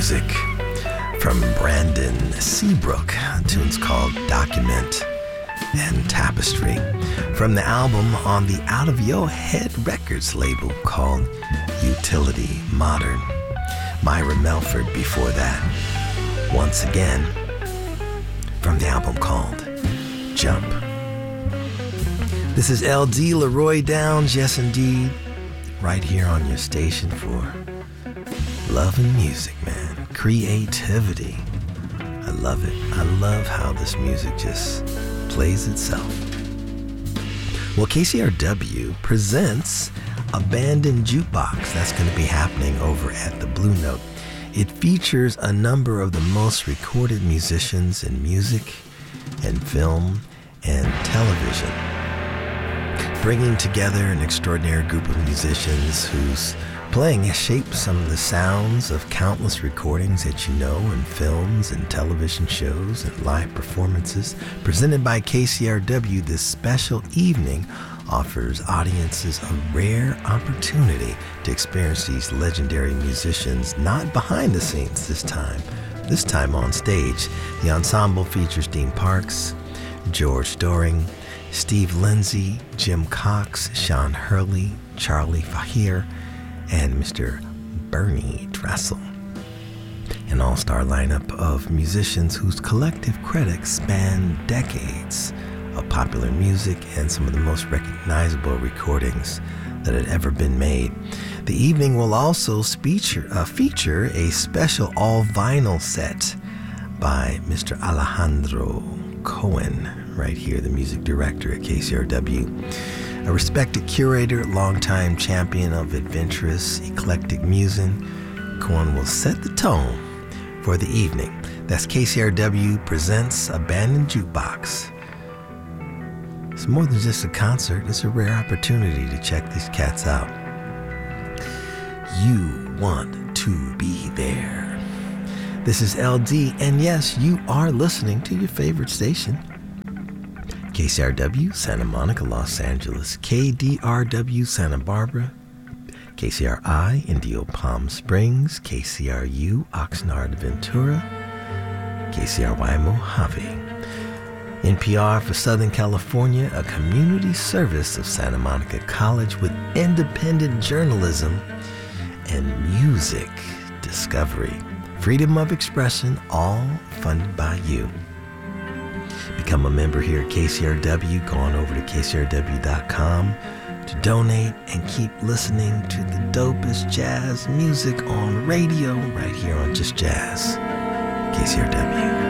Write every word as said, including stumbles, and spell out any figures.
music from Brandon Seabrook. The tune's called Document and Tapestry, from the album on the Out of Your Head Records label called Utility Modern. Myra Melford before that. Once again, from the album called Jump. This is L D Leroy Downs, yes indeed, right here on your station for love and music, man. Creativity. I love it. I love how this music just plays itself. Well, K C R W presents Abandoned Jukebox. That's going to be happening over at the Blue Note. It features a number of the most recorded musicians in music and film and television, bringing together an extraordinary group of musicians whose playing has shaped some of the sounds of countless recordings that you know in films and television shows and live performances. Presented by K C R W, this special evening offers audiences a rare opportunity to experience these legendary musicians, not behind the scenes this time, this time on stage. The ensemble features Dean Parks, George Doring, Steve Lindsay, Jim Cox, Sean Hurley, Charlie Fahir, and Mister Bernie Dressel. An all-star lineup of musicians whose collective credits span decades of popular music and some of the most recognizable recordings that had ever been made. The evening will also feature, uh, feature a special all-vinyl set by Mister Alejandro Cohen, right here, the music director at K C R W. A respected curator, longtime champion of adventurous, eclectic music, Cohen will set the tone for the evening. That's K C R W presents Abandoned Jukebox. It's more than just a concert. It's a rare opportunity to check these cats out. You want to be there. This is L D, and yes, you are listening to your favorite station, K C R W, Santa Monica, Los Angeles, K D R W, Santa Barbara, K C R I, Indio Palm Springs, K C R U, Oxnard, Ventura, K C R Y, Mojave. N P R for Southern California, a community service of Santa Monica College with independent journalism and music discovery. Freedom of expression, all funded by you. Become a member here at K C R W. Go on over to K C R W dot com to donate and keep listening to the dopest jazz music on radio right here on Just Jazz. K C R W.